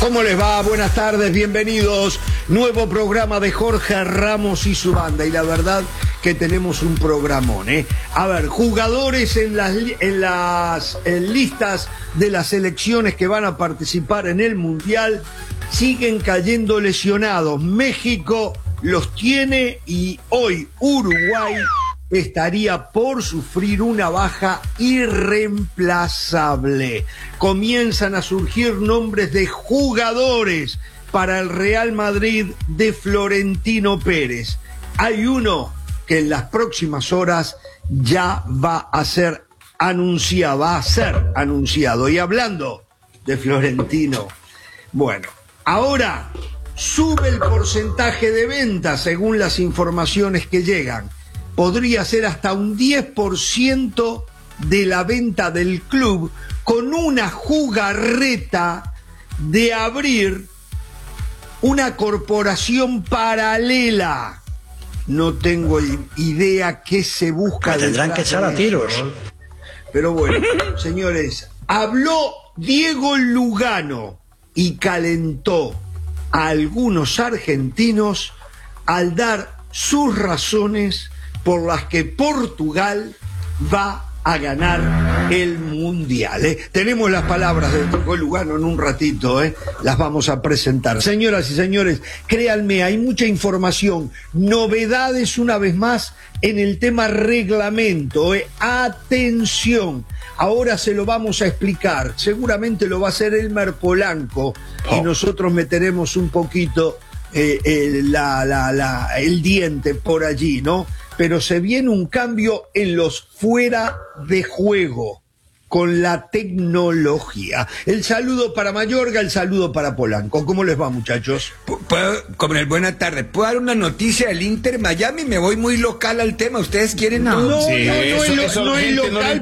¿Cómo les va? Buenas tardes, bienvenidos. Nuevo programa de Jorge Ramos y su banda. Y la verdad que tenemos un programón, ¿eh? A ver, jugadores en las listas de las selecciones que van a participar en el Mundial siguen cayendo lesionados. México los tiene y hoy Uruguay estaría por sufrir una baja irreemplazable. Comienzan a surgir nombres de jugadores para el Real Madrid de Florentino Pérez. Hay uno que en las próximas horas ya va a ser anunciado. Y hablando de Florentino, bueno, ahora sube el porcentaje de ventas según las informaciones que llegan. Podría ser hasta un 10% de la venta del club, con una jugarreta de abrir una corporación paralela. No tengo idea qué se busca. Tendrán que echar a tiros. Pero bueno, señores, habló Diego Lugano y calentó a algunos argentinos al dar sus razones por las que Portugal va a ganar el Mundial. Tenemos las palabras de Diego Lugano en un ratito, las vamos a presentar. Señoras y señores, créanme, hay mucha información, novedades una vez más en el tema reglamento. Atención, ahora se lo vamos a explicar, seguramente lo va a hacer Elmer Polanco y nosotros meteremos un poquito el diente por allí, ¿no? Pero se viene un cambio en los fuera de juego con la tecnología. El saludo para Mayorga, el saludo para Polanco. ¿Cómo les va, muchachos? Coronel, buena tarde. ¿Puedo dar una noticia del Inter Miami? Me voy muy local al tema. ¿Ustedes quieren? No es local,